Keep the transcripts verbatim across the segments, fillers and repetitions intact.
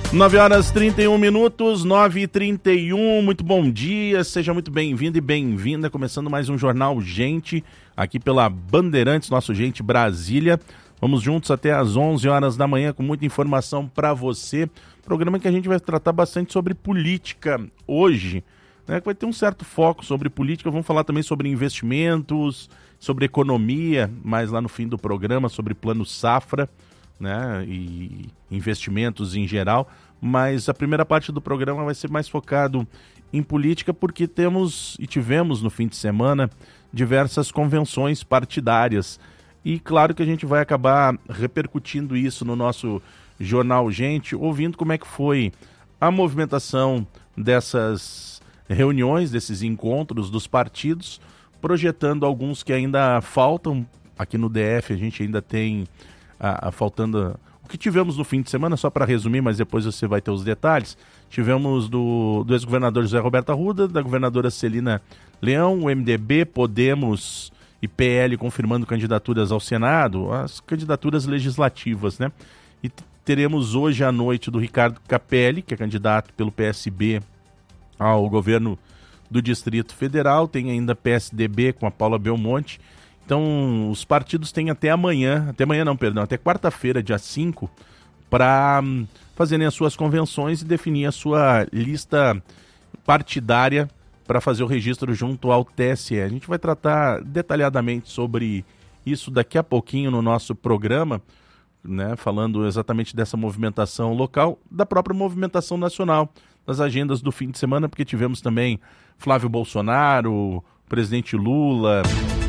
nove horas e trinta e um minutos, nove e trinta e um, muito bom dia, seja muito bem-vindo e bem-vinda, começando mais um Jornal Gente, aqui pela Bandeirantes, nosso Gente Brasília. Vamos juntos até às onze horas da manhã com muita informação para você. Programa que a gente vai tratar bastante sobre política hoje, né? Vai ter um certo foco sobre política, vamos falar também sobre investimentos, sobre economia, mais lá no fim do programa, sobre plano safra, né, e investimentos em geral, mas a primeira parte do programa vai ser mais focado em política porque temos e tivemos no fim de semana diversas convenções partidárias e claro que a gente vai acabar repercutindo isso no nosso Jornal Gente, ouvindo como é que foi a movimentação dessas reuniões, desses encontros dos partidos, projetando alguns que ainda faltam. Aqui no D F a gente ainda tem A, a, faltando o que tivemos no fim de semana, só para resumir, mas depois você vai ter os detalhes. Tivemos do, do ex-governador José Roberto Arruda, da governadora Celina Leão, o M D B, Podemos e P L confirmando candidaturas ao Senado, as candidaturas legislativas, né? E teremos hoje à noite do Ricardo Capelli, que é candidato pelo P S B ao governo do Distrito Federal, tem ainda P S D B com a Paula Belmonte. Então, os partidos têm até amanhã, até amanhã não, perdão, até quarta-feira, dia cinco, para hum, fazerem as suas convenções e definir a sua lista partidária para fazer o registro junto ao T S E. A gente vai tratar detalhadamente sobre isso daqui a pouquinho no nosso programa, né, falando exatamente dessa movimentação local, da própria movimentação nacional, das agendas do fim de semana, porque tivemos também Flávio Bolsonaro, presidente Lula,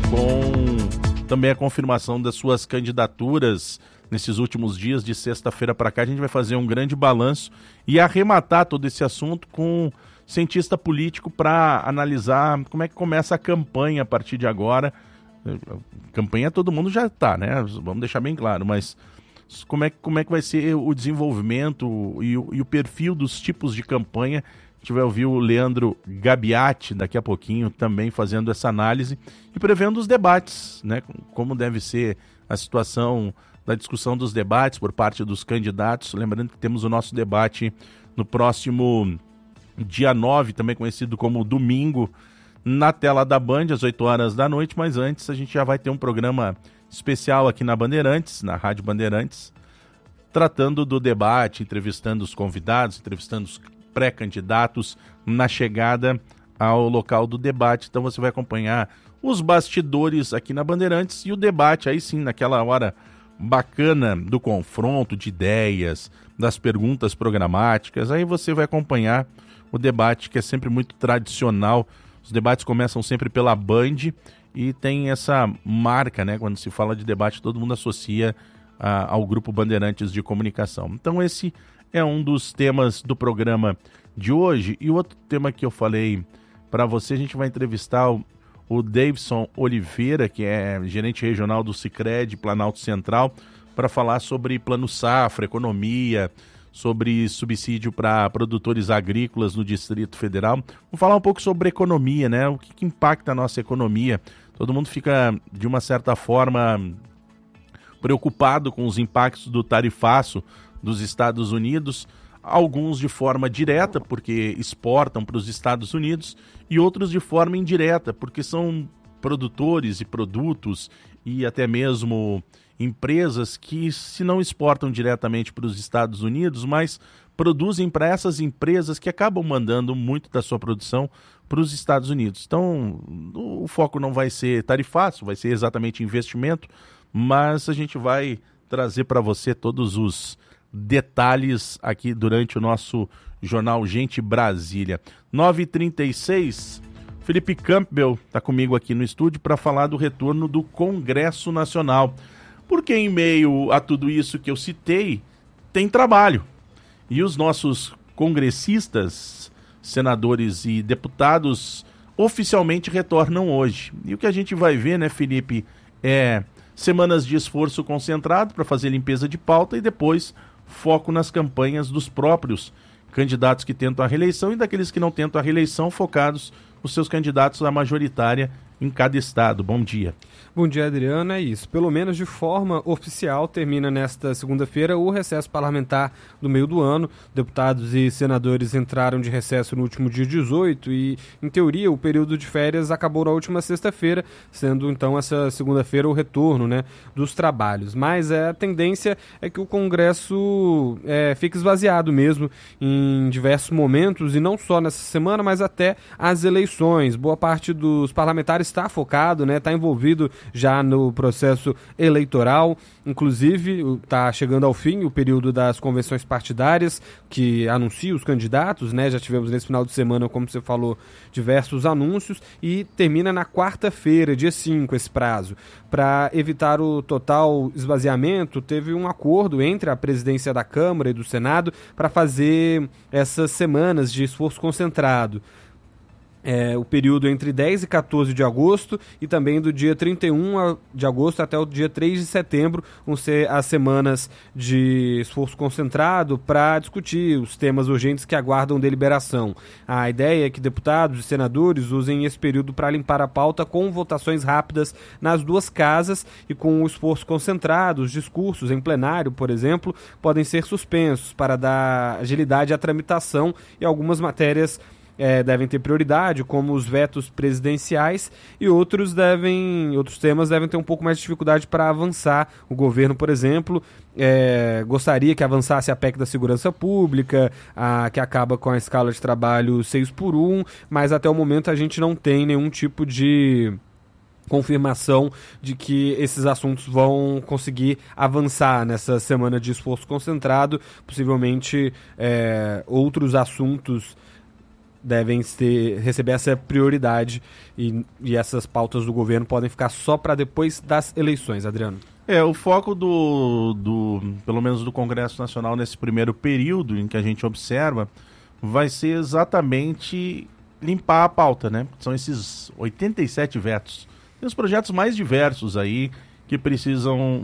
com também a confirmação das suas candidaturas nesses últimos dias, de sexta-feira para cá. A gente vai fazer um grande balanço e arrematar todo esse assunto com cientista político para analisar como é que começa a campanha a partir de agora. Campanha todo mundo já está, né? Vamos deixar bem claro, mas como é, como é que vai ser o desenvolvimento e o, e o perfil dos tipos de campanha. A gente vai ouvir o Leandro Gabiati daqui a pouquinho também fazendo essa análise e prevendo os debates, né? Como deve ser a situação da discussão dos debates por parte dos candidatos. Lembrando que temos o nosso debate no próximo dia nove, também conhecido como domingo, na tela da Band, às oito horas da noite, mas antes a gente já vai ter um programa especial aqui na Bandeirantes, na Rádio Bandeirantes, tratando do debate, entrevistando os convidados, entrevistando os pré-candidatos na chegada ao local do debate. Então você vai acompanhar os bastidores aqui na Bandeirantes e o debate aí sim, naquela hora bacana do confronto de ideias, das perguntas programáticas. Aí você vai acompanhar o debate, que é sempre muito tradicional. Os debates começam sempre pela Band e tem essa marca, né? Quando se fala de debate, todo mundo associa a, ao Grupo Bandeirantes de Comunicação. Então esse é um dos temas do programa de hoje. E o outro tema que eu falei para você, a gente vai entrevistar o, o Davidson Oliveira, que é gerente regional do Sicredi Planalto Central, para falar sobre plano safra, economia, sobre subsídio para produtores agrícolas no Distrito Federal. Vamos falar um pouco sobre economia, né? O que, que impacta a nossa economia. Todo mundo fica, de uma certa forma, preocupado com os impactos do tarifaço dos Estados Unidos, alguns de forma direta, porque exportam para os Estados Unidos, e outros de forma indireta, porque são produtores e produtos e até mesmo empresas que, se não exportam diretamente para os Estados Unidos, mas produzem para essas empresas que acabam mandando muito da sua produção para os Estados Unidos. Então, o foco não vai ser tarifaço, vai ser exatamente investimento, mas a gente vai trazer para você todos os detalhes aqui durante o nosso Jornal Gente Brasília. nove e trinta e seis, Felipe Campbell está comigo aqui no estúdio para falar do retorno do Congresso Nacional. Porque em meio a tudo isso que eu citei, tem trabalho. E os nossos congressistas, senadores e deputados oficialmente retornam hoje. E o que a gente vai ver, né, Felipe, é semanas de esforço concentrado para fazer limpeza de pauta e depois foco nas campanhas dos próprios candidatos que tentam a reeleição e daqueles que não tentam a reeleição, focados os seus candidatos à majoritária em cada estado. Bom dia. Bom dia, Adriano. É isso. Pelo menos de forma oficial, termina nesta segunda-feira o recesso parlamentar do meio do ano. Deputados e senadores entraram de recesso no último dia dezoito e, em teoria, o período de férias acabou na última sexta-feira, sendo então essa segunda-feira o retorno, né, dos trabalhos. Mas é, a tendência é que o Congresso é, fique esvaziado mesmo em diversos momentos, e não só nessa semana, mas até as eleições. Boa parte dos parlamentares está focado, né, está envolvido já no processo eleitoral. Inclusive, está chegando ao fim o período das convenções partidárias, que anuncia os candidatos, né? Já tivemos nesse final de semana, como você falou, diversos anúncios, e termina na quarta-feira, dia cinco, esse prazo. Para evitar o total esvaziamento, teve um acordo entre a presidência da Câmara e do Senado para fazer essas semanas de esforço concentrado. É, o período entre dez e quatorze de agosto, e também do dia trinta e um de agosto até o dia três de setembro, vão ser as semanas de esforço concentrado para discutir os temas urgentes que aguardam deliberação. A ideia é que deputados e senadores usem esse período para limpar a pauta com votações rápidas nas duas casas, e com o esforço concentrado, os discursos em plenário, por exemplo, podem ser suspensos para dar agilidade à tramitação, e algumas matérias É, devem ter prioridade, como os vetos presidenciais, e outros devem, outros temas devem ter um pouco mais de dificuldade para avançar. O governo, por exemplo, é, gostaria que avançasse a P E C da segurança pública, a, que acaba com a escala de trabalho seis por um, mas até o momento a gente não tem nenhum tipo de confirmação de que esses assuntos vão conseguir avançar nessa semana de esforço concentrado. Possivelmente é, outros assuntos devem ter, receber essa prioridade, e, e essas pautas do governo podem ficar só para depois das eleições, Adriano. É, o foco do, do, pelo menos do Congresso Nacional nesse primeiro período em que a gente observa, vai ser exatamente limpar a pauta, né? São esses oitenta e sete vetos. Tem os projetos mais diversos aí que precisam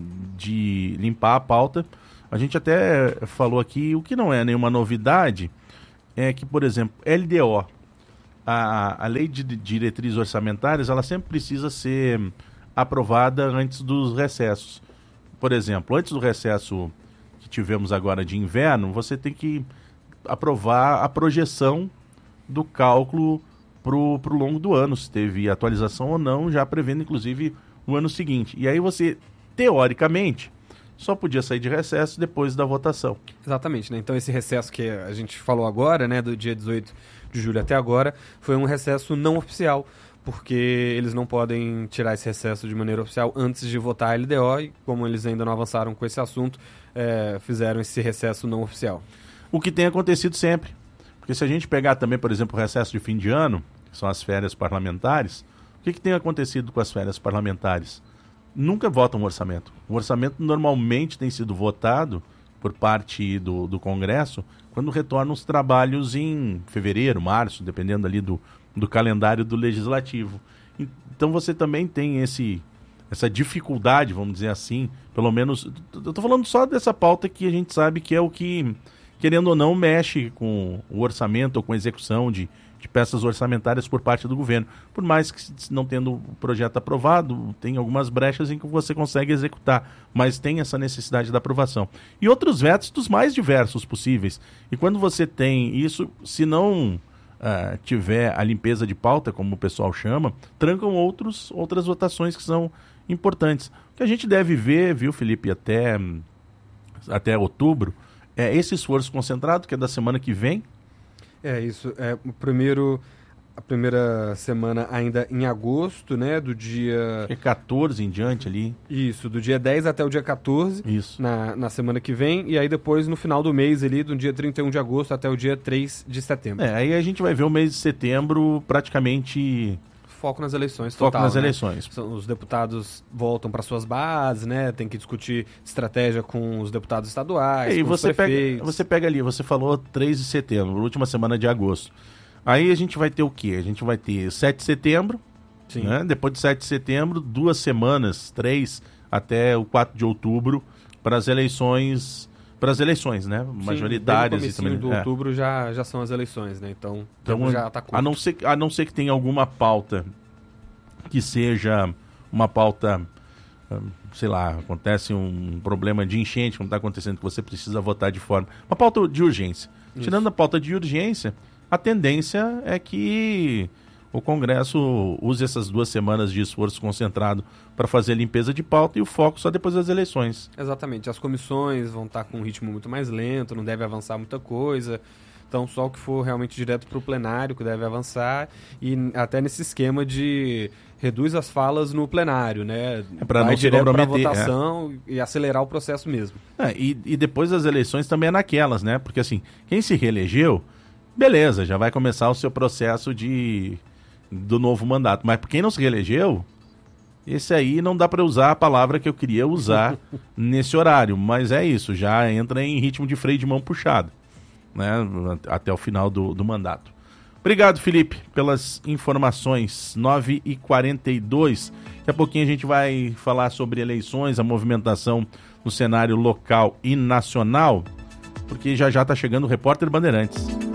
de limpar a pauta. A gente até falou aqui, o que não é nenhuma novidade, é que, por exemplo, L D O, a, a Lei de Diretrizes Orçamentárias, ela sempre precisa ser aprovada antes dos recessos. Por exemplo, antes do recesso que tivemos agora de inverno, você tem que aprovar a projeção do cálculo para o longo do ano, se teve atualização ou não, já prevendo, inclusive, o ano seguinte. E aí você, teoricamente, só podia sair de recesso depois da votação. Exatamente, né? Então esse recesso que a gente falou agora, né, do dia dezoito de julho até agora, foi um recesso não oficial, porque eles não podem tirar esse recesso de maneira oficial antes de votar a L D O, e como eles ainda não avançaram com esse assunto, é, fizeram esse recesso não oficial. O que tem acontecido sempre. Porque se a gente pegar também, por exemplo, o recesso de fim de ano, que são as férias parlamentares, o que, que tem acontecido com as férias parlamentares? Nunca votam um orçamento. O orçamento normalmente tem sido votado por parte do, do Congresso quando retornam os trabalhos em fevereiro, março, dependendo ali do, do calendário do Legislativo. Então você também tem esse, essa dificuldade, vamos dizer assim, pelo menos... Eu estou falando só dessa pauta que a gente sabe que é o que, querendo ou não, mexe com o orçamento ou com a execução de de peças orçamentárias por parte do governo. Por mais que, não tendo o projeto aprovado, tem algumas brechas em que você consegue executar, mas tem essa necessidade da aprovação. E outros vetos dos mais diversos possíveis. E quando você tem isso, se não uh, tiver a limpeza de pauta, como o pessoal chama, trancam outros, outras votações que são importantes. O que a gente deve ver, viu, Felipe, até, até outubro, é esse esforço concentrado, que é da semana que vem. É isso, é o primeiro, a primeira semana ainda em agosto, né, do dia... É quatorze em diante ali. Isso, do dia dez até o dia quatorze, isso. Na, na semana que vem, e aí depois no final do mês ali, do dia trinta e um de agosto até o dia três de setembro. É, aí a gente vai ver o mês de setembro praticamente... Foco nas eleições, total, Foco nas né? eleições. Os deputados voltam para suas bases, né? Tem que discutir estratégia com os deputados estaduais, e com você os prefeitos. Pega, você pega ali, você falou três de setembro, última semana de agosto. Aí a gente vai ter o quê? A gente vai ter sete de setembro, Sim. Né? Depois de sete de setembro, duas semanas, três até o quatro de outubro, para as eleições... Para as eleições, né? Sim, Majoritárias. Sim, e também, do é. outubro já, já são as eleições, né? Então, então já tá curto. a não ser, a não ser que tenha alguma pauta que seja uma pauta, sei lá, acontece um problema de enchente, como está acontecendo, que você precisa votar de forma... Uma pauta de urgência. Isso. Tirando a pauta de urgência, a tendência é que o Congresso use essas duas semanas de esforço concentrado para fazer a limpeza de pauta e o foco só depois das eleições. Exatamente. As comissões vão estar com um ritmo muito mais lento, não deve avançar muita coisa. Então, só o que for realmente direto para o plenário que deve avançar, e até nesse esquema de reduz as falas no plenário, né? É para não se direto para a comprometer, votação é. E acelerar o processo mesmo. É, e, e depois das eleições também é naquelas, né? Porque assim, quem se reelegeu, beleza, já vai começar o seu processo de, do novo mandato. Mas quem não se reelegeu, esse aí não dá para usar a palavra que eu queria usar nesse horário. Mas é isso, já entra em ritmo de freio de mão puxado, né, até o final do, do mandato. Obrigado, Felipe, pelas informações. nove e quarenta e dois. Daqui a pouquinho a gente vai falar sobre eleições, a movimentação no cenário local e nacional, porque já já está chegando o Repórter Bandeirantes.